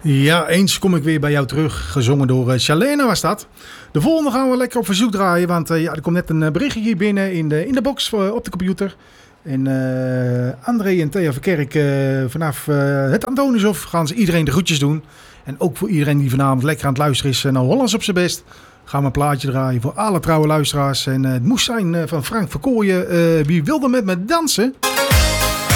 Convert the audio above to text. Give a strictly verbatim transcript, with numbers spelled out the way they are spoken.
Ja, eens kom ik weer bij jou terug. Gezongen door uh, Charlene was dat. De volgende gaan we lekker op verzoek draaien. Want uh, ja, er komt net een uh, berichtje hier binnen in de, in de box uh, op de computer. En uh, André en Thea Verkerk uh, vanaf uh, het Antoniushof gaan ze iedereen de groetjes doen. En ook voor iedereen die vanavond lekker aan het luisteren is uh, naar Hollands op zijn best. Gaan we een plaatje draaien voor alle trouwe luisteraars. En uh, het moest zijn uh, van Frank Verkooyen. Uh, wie wilde met me dansen?